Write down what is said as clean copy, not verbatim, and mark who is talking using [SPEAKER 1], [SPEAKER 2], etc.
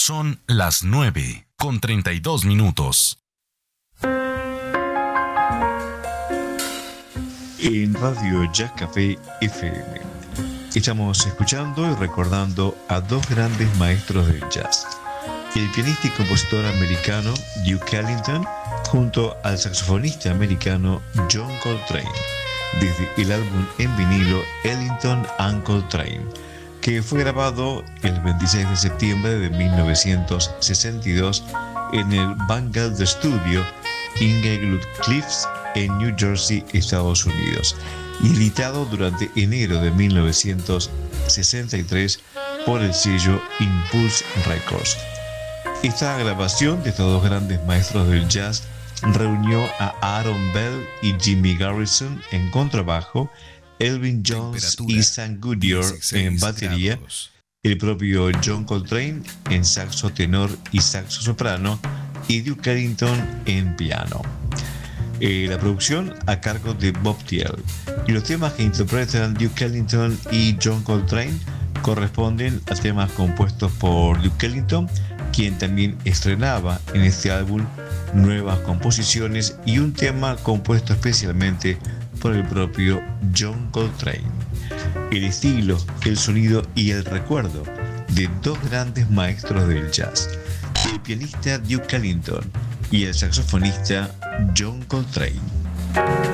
[SPEAKER 1] Son las 9:32.
[SPEAKER 2] En Radio Jazz Café FM estamos escuchando y recordando a dos grandes maestros del jazz: el pianista y compositor americano Duke Ellington junto al saxofonista americano John Coltrane, desde el álbum en vinilo Ellington and Coltrane, que fue grabado el 26 de septiembre de 1962 en el Vanguard Studio, Inglewood Cliffs, en New Jersey, Estados Unidos, y editado durante enero de 1963 por el sello Impulse Records. Esta grabación de estos dos grandes maestros del jazz reunió a Aaron Bell y Jimmy Garrison en contrabajo, Elvin Jones y Sam Goodyear en batería, el propio John Coltrane en saxo tenor y saxo soprano y Duke Ellington en piano. La producción a cargo de Bob Thiel, y los temas que interpretan Duke Ellington y John Coltrane corresponden a temas compuestos por Duke Ellington, quien también estrenaba en este álbum nuevas composiciones, y un tema compuesto especialmente por el propio John Coltrane. El estilo, el sonido y el recuerdo de dos grandes maestros del jazz, el pianista Duke Ellington y el saxofonista John Coltrane.